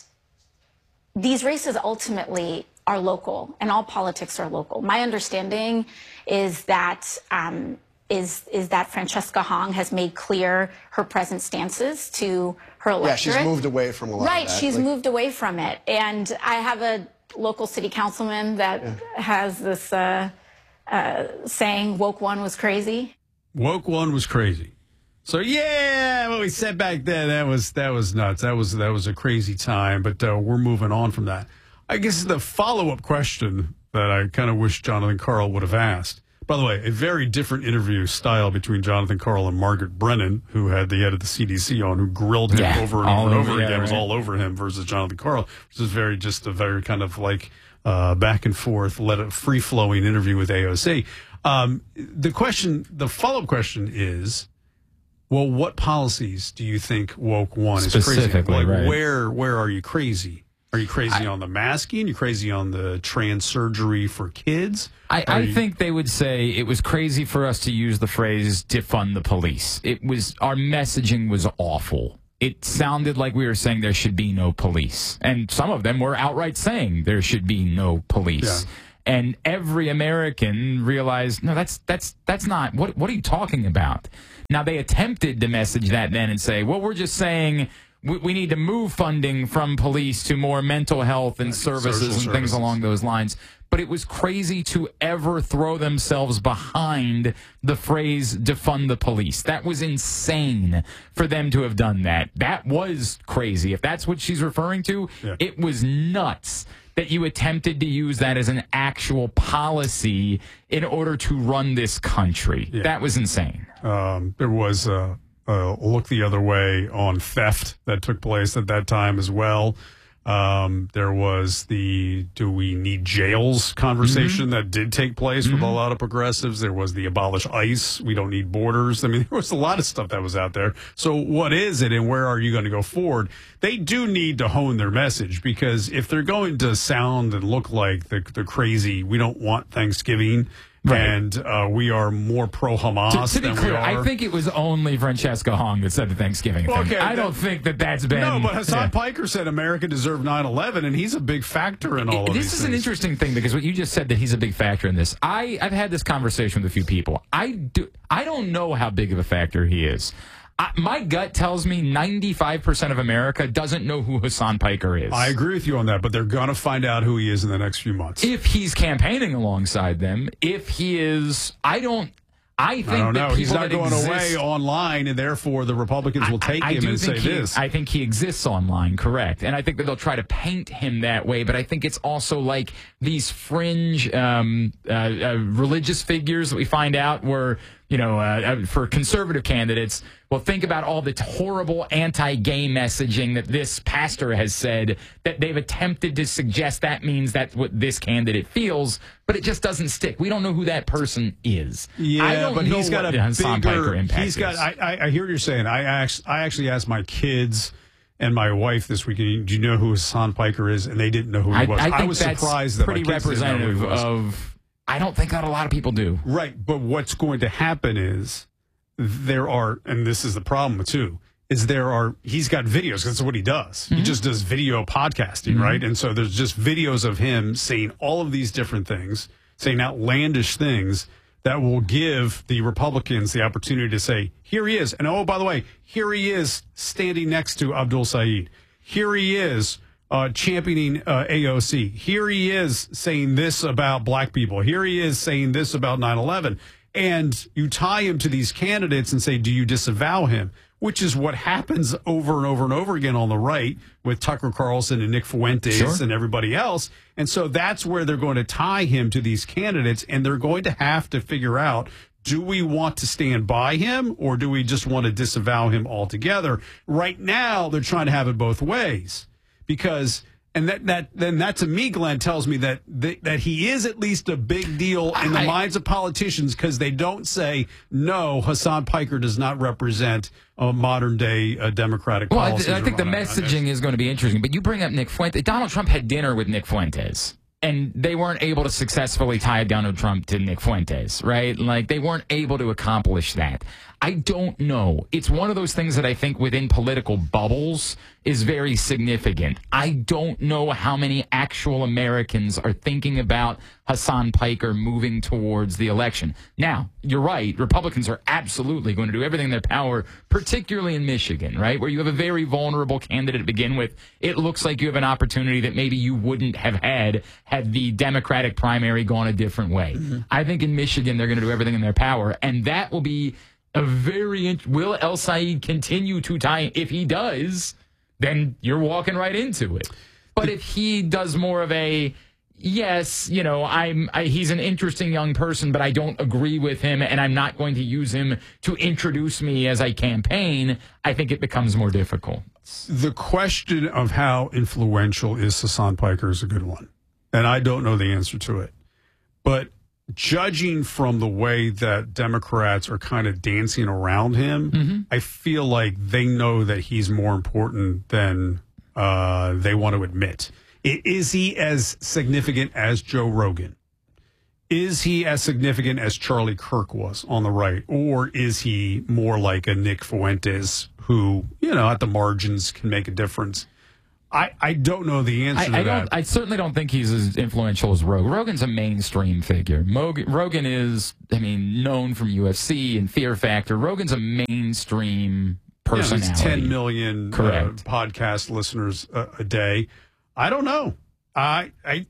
these races ultimately are local, and all politics are local. My understanding is that um, is is that Francesca Hong has made clear her present stances to her electorate. Yeah, she's moved away from a lot right, of that. Right, she's like, moved away from it. And I have a local city councilman that yeah. has this uh, uh, saying, woke one was crazy. Woke one was crazy. So yeah, what we said back then, that was that was nuts. That was that was a crazy time. But uh, we're moving on from that. I guess the follow up question that I kind of wish Jonathan Karl would have asked. By the way, a very different interview style between Jonathan Karl and Margaret Brennan, who had the head of the C D C on, who grilled him Yeah, over and all over and over, over yeah, again. It was right. all over him versus Jonathan Karl, which is very just a very kind of like uh, back and forth, let a free flowing interview with A O C. Um, the question, the follow up question is, well, what policies do you think Woke One is crazy? Specifically, Like, right. where where are you crazy? Are you crazy on the masking? Are you crazy on the trans surgery for kids? I, Are I you- think they would say it was crazy for us to use the phrase defund the police. It was our messaging was awful. It sounded like we were saying there should be no police. And some of them were outright saying there should be no police. And every American realized, no, that's that's that's not what what are you talking about? Now they attempted to message that then and say, well, we're just saying we, we need to move funding from police to more mental health and services social and things services. along those lines. But it was crazy to ever throw themselves behind the phrase defund the police. That was insane for them to have done that. That was crazy. If that's what she's referring to, Yeah. it was nuts that you attempted to use that as an actual policy in order to run this country. That was insane. Um, there was a, a look the other way on theft that took place at that time as well. Um, there was the do we need jails conversation that did take place with a lot of progressives. There was the abolish ICE. We don't need borders. I mean, there was a lot of stuff that was out there. So what is it and where are you going to go forward? They do need to hone their message, because if they're going to sound and look like the, the crazy, we don't want Thanksgiving. Right. And uh, we are more pro-Hamas To, to be than clear, we are. I think it was only Francesca Hong that said the Thanksgiving thing. Okay, I that- don't think that that's been... No, but Hassan yeah. Piker said America deserved nine eleven, and he's a big factor in all of This these is things. an interesting thing, because what you just said, that he's a big factor in this. I, I've had this conversation with a few people. I, do, I don't know how big of a factor he is. I, my gut tells me ninety-five percent of America doesn't know who Hassan Piker is. I agree with you on that, but they're going to find out who he is in the next few months. If he's campaigning alongside them, if he is, I don't, I think I don't that know. people He's not that going exist, away online, and therefore the Republicans will take I him do and say think he, this. I think he exists online, correct. And I think that they'll try to paint him that way, but I think it's also like these fringe um, uh, uh, religious figures that we find out were, you know, uh, for conservative candidates. Well, think about all the horrible anti-gay messaging that this pastor has said, that they've attempted to suggest that means that's what this candidate feels, but it just doesn't stick. We don't know who that person is. Yeah, I don't but know he's got what a the Hassan Piker bigger. impact He's got. is. I, I, I hear what you're saying. I actually, I actually asked my kids and my wife this weekend, do you know who Hassan Piker is? And they didn't know who he I, was. I think was that's surprised that pretty my kids didn't know who he representative was. of. I don't think that a lot of people do. Right, but what's going to happen is there are, and this is the problem too, is there are, he's got videos, 'cause that's what he does. He just does video podcasting, right? And so there's just videos of him saying all of these different things, saying outlandish things that will give the Republicans the opportunity to say, here he is. And oh, by the way, here he is standing next to Abdul Saeed. Here he is uh, championing uh, A O C. Here he is saying this about black people. Here he is saying this about nine eleven. And you tie him to these candidates and say, do you disavow him? Which is what happens over and over and over again on the right with Tucker Carlson and Nick Fuentes Sure. and everybody else. And so that's where they're going to tie him to these candidates, and they're going to have to figure out, do we want to stand by him or do we just want to disavow him altogether? Right now, they're trying to have it both ways, because and that that then that to me, Glenn, tells me that that, that he is at least a big deal in the I- minds of politicians, because they don't say, no, Hassan Piker does not represent a modern day uh, Democratic Well, I, policies. th- I think the or whatnot. messaging is going to be interesting. But you bring up Nick Fuentes. Donald Trump had dinner with Nick Fuentes, and they weren't able to successfully tie Donald Trump to Nick Fuentes, right? Like, they weren't able to accomplish that. I don't know. It's one of those things that I think within political bubbles is very significant. I don't know how many actual Americans are thinking about Hassan Piker moving towards the election. Now, you're right. Republicans are absolutely going to do everything in their power, particularly in Michigan, right, where you have a very vulnerable candidate to begin with. It looks like you have an opportunity that maybe you wouldn't have had had the Democratic primary gone a different way. Mm-hmm. I think in Michigan they're going to do everything in their power, and that will be a very int- will El Said continue to tie? If he does, then you're walking right into it. But if he does more of a yes, you know, I'm I, he's an interesting young person, but I don't agree with him, and I'm not going to use him to introduce me as I campaign, I think it becomes more difficult. The question of how influential is Hassan Piker is a good one, and I don't know the answer to it. But judging from the way that Democrats are kind of dancing around him, mm-hmm. I feel like they know that he's more important than uh, they want to admit. Is he as significant as Joe Rogan? Is he as significant as Charlie Kirk was on the right? Or is he more like a Nick Fuentes who, you know, at the margins can make a difference? I, I don't know the answer I, to I that. Don't, I certainly don't think he's as influential as Rogan. Rogan's a mainstream figure. Mogan, Rogan is, I mean, known from U F C and Fear Factor. Rogan's a mainstream personality. Yeah, ten million uh, podcast listeners a, a day. I don't know. I, I,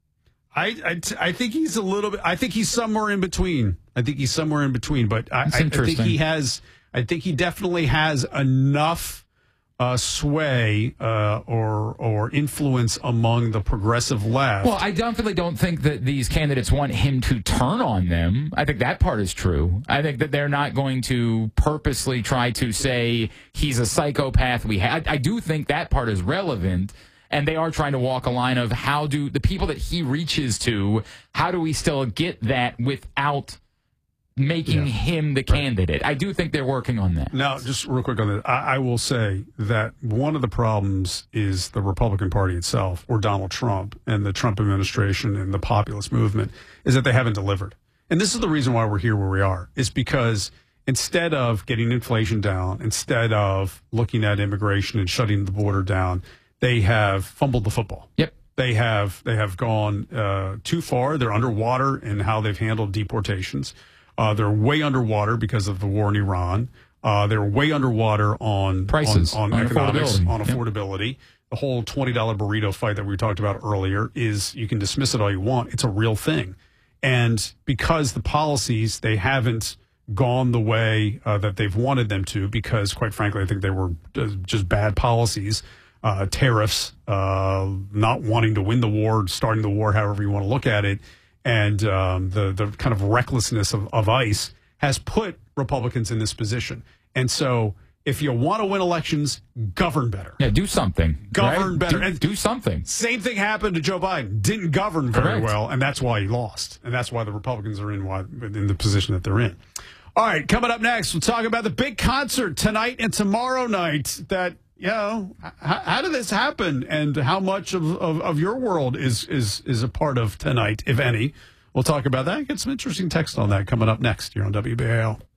I, I, I think he's a little bit. I think he's somewhere in between. I think he's somewhere in between. But I, I, I think he has. I think he definitely has enough uh, sway uh, or or influence among the progressive left. Well, I definitely don't think that these candidates want him to turn on them. I think that part is true. I think that they're not going to purposely try to say he's a psychopath. We ha- I, I do think that part is relevant. And they are trying to walk a line of how do the people that he reaches to, how do we still get that without making yeah. him the candidate? I do think they're working on that. Now, just real quick on that, I, I will say that one of the problems is the Republican Party itself, or Donald Trump and the Trump administration and the populist movement, is that they haven't delivered. And this is the reason why we're here where we are, is because instead of getting inflation down, instead of looking at immigration and shutting the border down, they have fumbled the football. Yep. They have they have gone uh, too far. They're underwater in how they've handled deportations. Uh, they're way underwater because of the war in Iran. Uh, they're way underwater on prices, on, on, on economics, affordability. on affordability. Yep. The whole twenty dollar burrito fight that we talked about earlier is, you can dismiss it all you want. It's a real thing. And because the policies, they haven't gone the way uh, that they've wanted them to, because, quite frankly, I think they were just bad policies. Uh, tariffs, uh, not wanting to win the war, starting the war, however you want to look at it, and um, the the kind of recklessness of, of ICE has put Republicans in this position. And so, if you want to win elections, govern better. Yeah, do something. Govern right? better. Do, and do something. Same thing happened to Joe Biden. Didn't govern very Correct. well, and that's why he lost. And that's why the Republicans are in why, in the position that they're in. All right, coming up next, we'll talk about the big concert tonight and tomorrow night that, you know, how, how did this happen, and how much of, of, of your world is, is is a part of tonight, if any? We'll talk about that. Get some interesting text on that coming up next here on W B A L.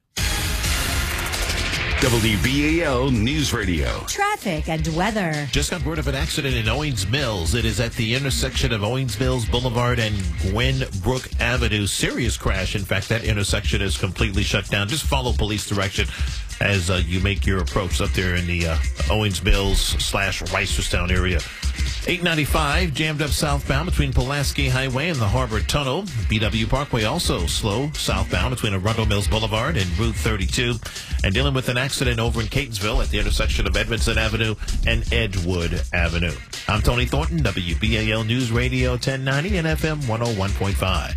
W B A L News Radio. Traffic and weather. Just got word of an accident in Owings Mills. It is at the intersection of Owings Mills Boulevard and Gwen Brook Avenue. Serious crash. In fact, that intersection is completely shut down. Just follow police direction as uh, you make your approach up there in the uh, Owings Mills slash Reisterstown area. eight ninety-five jammed up southbound between Pulaski Highway and the Harbor Tunnel. B W Parkway also slow southbound between Arundel Mills Boulevard and Route thirty-two. And dealing with an accident over in Catonsville at the intersection of Edmondson Avenue and Edgewood Avenue. I'm Tony Thornton, W B A L News Radio ten ninety and F M one oh one point five.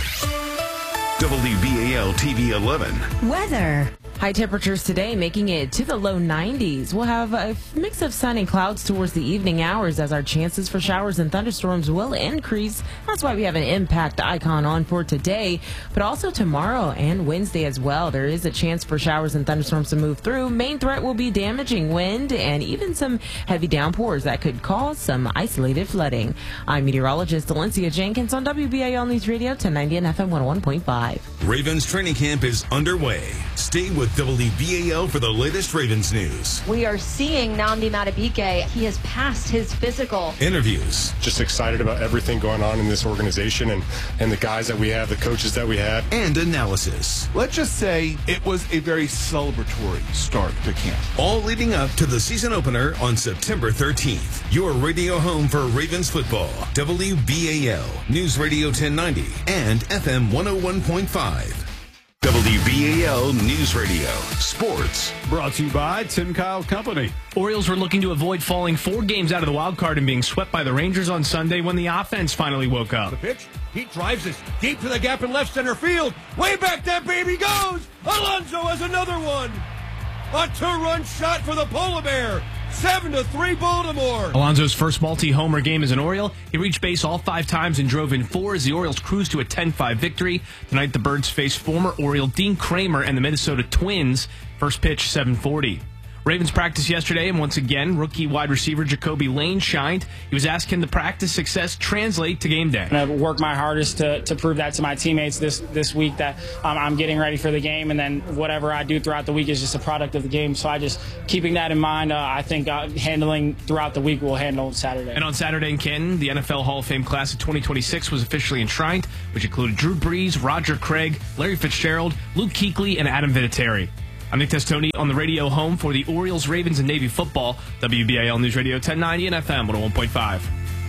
W B A L T V eleven. Weather. High temperatures today making it to the low nineties. We'll have a mix of sun and clouds towards the evening hours as our chances for showers and thunderstorms will increase. That's why we have an impact icon on for today, but also tomorrow and Wednesday as well. There is a chance for showers and thunderstorms to move through. Main threat will be damaging wind and even some heavy downpours that could cause some isolated flooding. I'm meteorologist Valencia Jenkins on W B A L News Radio ten ninety and F M one oh one point five. Ravens training camp is underway. Stay with W B A L for the latest Ravens news. We are seeing Nnamdi Madubuike. He has passed his physical. Interviews. Just excited about everything going on in this organization and, and the guys that we have, the coaches that we have. And analysis. Let's just say it was a very celebratory start to camp. All leading up to the season opener on September thirteenth. Your radio home for Ravens football. W B A L News Radio ten ninety and F M one oh one point five. W B A L News Radio Sports. Brought to you by Tim Kyle Company. Orioles were looking to avoid falling four games out of the wild card and being swept by the Rangers on Sunday when the offense finally woke up. The pitch, he drives this deep to the gap in left center field. Way back that baby goes. Alonso has another one. A two-run shot for the Polar Bear. Seven to three Baltimore. Alonso's first multi-homer game as an Oriole. He reached base all five times and drove in four as the Orioles cruised to a ten five victory. Tonight, the Birds face former Oriole Dean Kramer and the Minnesota Twins. First pitch, seven forty. Ravens practiced yesterday, and once again, rookie wide receiver Jacoby Lane shined. He was asked, can the practice success translate to game day? I'm going to work my hardest to, to prove that to my teammates this, this week, that um, I'm getting ready for the game, and then whatever I do throughout the week is just a product of the game. So I just, keeping that in mind, uh, I think uh, handling throughout the week will handle Saturday. And on Saturday in Canton, the N F L Hall of Fame class of twenty twenty-six was officially enshrined, which included Drew Brees, Roger Craig, Larry Fitzgerald, Luke Kuechly, and Adam Vinatieri. I'm Nick Testoni on the radio home for the Orioles, Ravens, and Navy football. W B A L News Radio ten ninety and F M one oh one point five.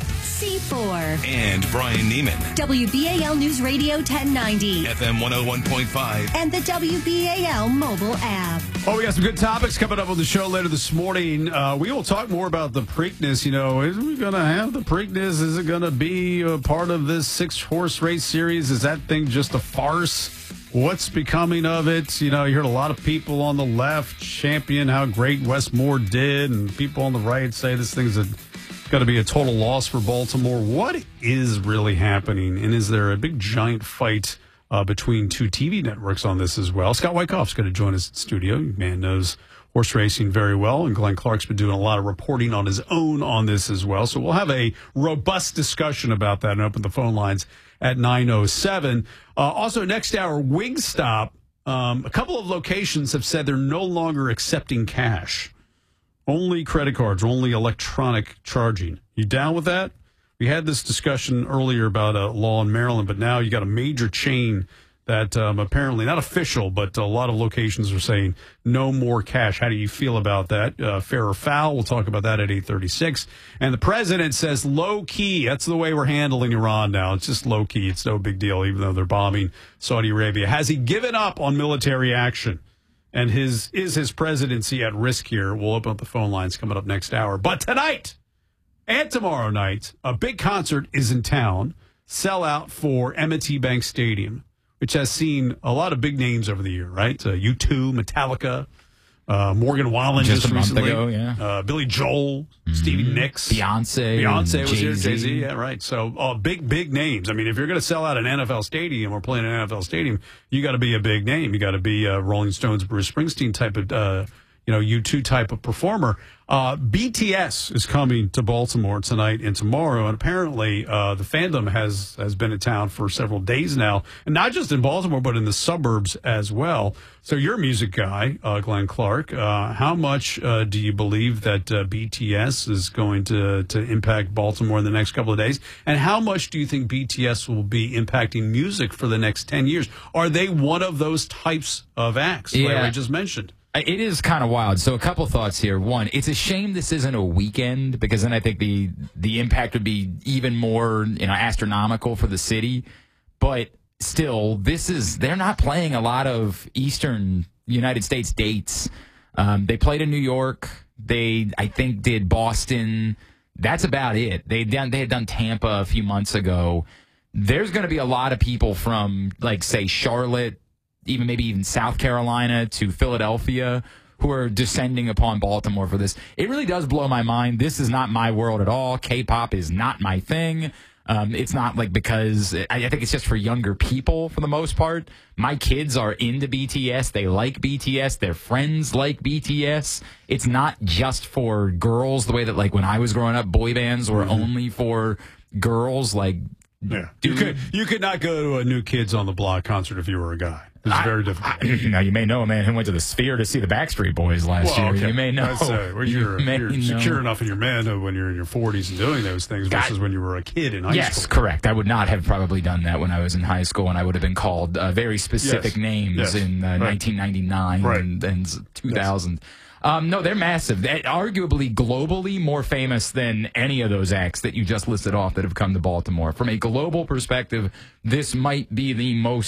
C four. And Brian Neiman. W B A L News Radio ten ninety. F M one oh one point five. And the W B A L mobile app. Oh, we got some good topics coming up on the show later this morning. Uh, we will talk more about the Preakness. You know, is we going to have the Preakness? Is it going to be a part of this six-horse race series? Is that thing just a farce? What's becoming of it? You know, you heard a lot of people on the left champion how great Wes Moore did, and people on the right say this thing's going to be a total loss for Baltimore. What is really happening, and is there a big giant fight uh, between two T V networks on this as well? Scott Wyckoff's going to join us in studio. Man knows horse racing very well, and Glenn Clark's been doing a lot of reporting on his own on this as well. So we'll have a robust discussion about that and open the phone lines at nine oh seven. Uh, also, next hour, Wingstop. Um, a couple of locations have said they're no longer accepting cash. Only credit cards, only electronic charging. You down with that? We had this discussion earlier about a law in Maryland, but now you got a major chain that um, apparently, not official, but a lot of locations are saying no more cash. How do you feel about that? Uh, fair or foul? We'll talk about that at eight thirty-six. And the president says low key. That's the way we're handling Iran now. It's just low key. It's no big deal, even though they're bombing Saudi Arabia. Has he given up on military action? And his is his presidency at risk here? We'll open up the phone lines coming up next hour. But tonight and tomorrow night, a big concert is in town. Sellout for M and T Bank Stadium, which has seen a lot of big names over the year, right? Uh, U two, Metallica, uh, Morgan Wallen just, just a recently. month ago, yeah. Uh, Billy Joel, mm-hmm. Stevie Nicks. Beyonce. Beyonce was Jay-Z. here, Jay-Z, yeah, right. So uh, big, big names. I mean, if you're going to sell out an N F L stadium or play in an N F L stadium, you got to be a big name. You got to be a Rolling Stones, Bruce Springsteen type of, uh, you know, U two type of performer. Uh, B T S is coming to Baltimore tonight and tomorrow, and apparently uh, the fandom has, has been in town for several days now, and not just in Baltimore, but in the suburbs as well. So you're a music guy, uh, Glenn Clark. Uh, how much uh, do you believe that uh, B T S is going to, to impact Baltimore in the next couple of days? And how much do you think B T S will be impacting music for the next ten years? Are they one of those types of acts, Yeah. like I just mentioned? It is kind of wild. So a couple thoughts here. One, it's a shame this isn't a weekend, because then I think the the impact would be even more, you know, astronomical for the city. But still, this is they're not playing a lot of Eastern United States dates. Um, they played in New York. They, I think, did Boston. That's about it. They done they had done Tampa a few months ago. There's going to be a lot of people from, like, say, Charlotte, even maybe even South Carolina to Philadelphia, who are descending upon Baltimore for this. It really does blow my mind. This is not my world at all. K-pop is not my thing. Um, it's not like because I, I think it's just for younger people for the most part. My kids are into B T S. They like B T S. Their friends like B T S. It's not just for girls the way that, like, when I was growing up, boy bands were mm-hmm. only for girls. Like, yeah, you could you could not go to a New Kids on the Block concert if you were a guy. It's I, very difficult. I, now, you may know a man who went to the Sphere to see the Backstreet Boys last well, year. okay. You may know. Uh, well, you're, you may you're know. secure enough in your manhood when you're in your forties and doing those things versus I, when you were a kid in high yes, school. Yes, correct. I would not have probably done that when I was in high school, and I would have been called uh, very specific yes. names yes. in uh, right. nineteen ninety-nine right. and, and two thousand. Yes. Um, no, they're massive. They're arguably globally more famous than any of those acts that you just listed off that have come to Baltimore. From a global perspective, this might be the most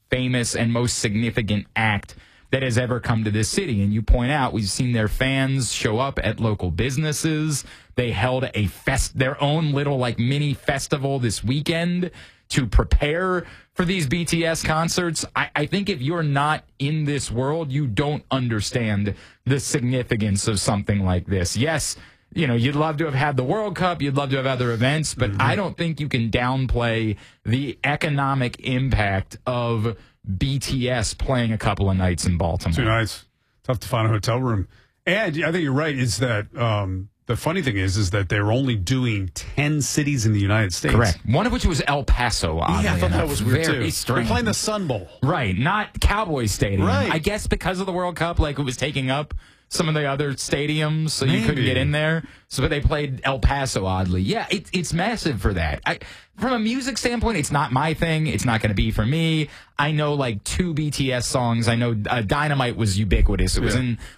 famous and most significant act that has ever come to this city. And you point out, we've seen their fans show up at local businesses. They held a fest, their own little like mini festival this weekend to prepare for these B T S concerts. I, I think if you're not in this world, you don't understand the significance of something like this. Yes, you know, you'd love to have had the World Cup, you'd love to have other events, but mm-hmm. I don't think you can downplay the economic impact of B T S playing a couple of nights in Baltimore. Two nights. Tough to find a hotel room. And I think you're right, is that um, the funny thing is, is that they're only doing ten cities in the United States. Correct. One of which was El Paso. Yeah, I thought enough. that was weird, Very too. strange. They're playing the Sun Bowl. Right, not Cowboy Stadium. Right. I guess because of the World Cup, like it was taking up some of the other stadiums, so Maybe. you couldn't get in there. So but they played El Paso, oddly. Yeah, it, it's massive for that. I, from a music standpoint, it's not my thing. It's not going to be for me. I know like two B T S songs. I know uh, Dynamite was ubiquitous. It was Yeah. in